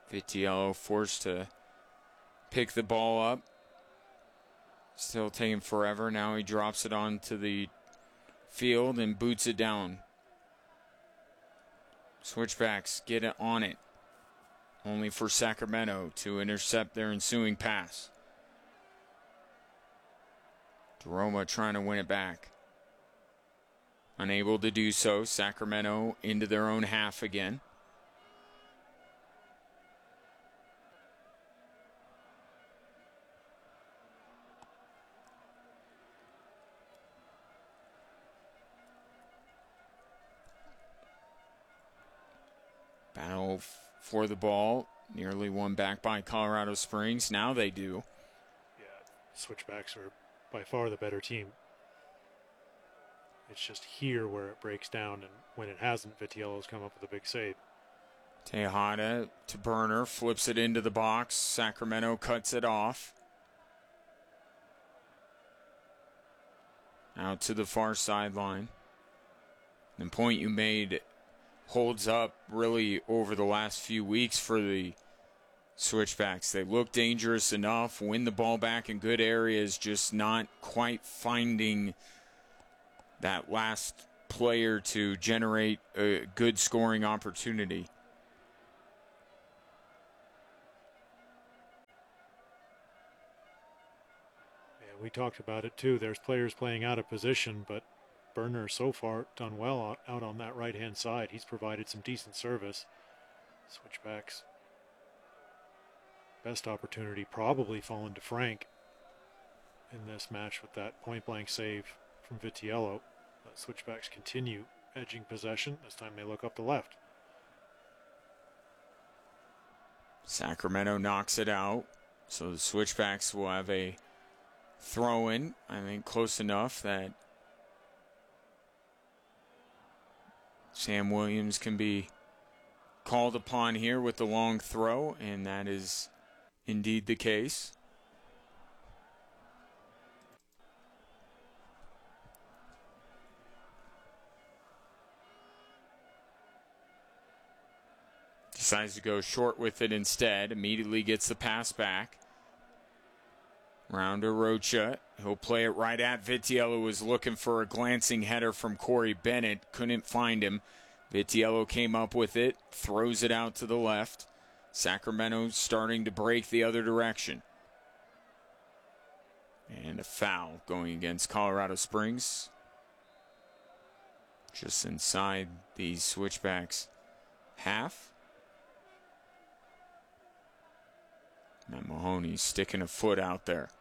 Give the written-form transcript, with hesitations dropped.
Vitiello forced to pick the ball up. Still taking forever. Now he drops it onto the field and boots it down. Switchbacks get it on it. Only for Sacramento to intercept their ensuing pass. DeRoma trying to win it back. Unable to do so. Sacramento into their own half again. Battle for the ball. Nearly won back by Colorado Springs. Now they do. Yeah, Switchbacks are by far the better team. It's just here where it breaks down, and when it hasn't, Vitiello's come up with a big save. Tejada to Burner, flips it into the box. Sacramento cuts it off. Out to the far sideline. The point you made holds up really over the last few weeks for the Switchbacks. They look dangerous enough, win the ball back in good areas, just not quite finding that last player to generate a good scoring opportunity. Yeah, we talked about it too. There's players playing out of position, but Burner so far done well out on that right-hand side. He's provided some decent service. Switchbacks. Best opportunity probably fallen to Frank in this match with that point-blank save from Vitiello. Switchbacks continue edging possession. This time they look up the left. Sacramento knocks it out, so the Switchbacks will have a throw-in. I think close enough that Sam Williams can be called upon here with the long throw, and that is indeed the case. Decides to go short with it instead. Immediately gets the pass back. Round to Rocha. He'll play it right at Vitiello, was looking for a glancing header from Corey Bennett. Couldn't find him. Vitiello came up with it. Throws it out to the left. Sacramento starting to break the other direction. And a foul going against Colorado Springs. Just inside the Switchbacks half. Matt Mahoney sticking a foot out there.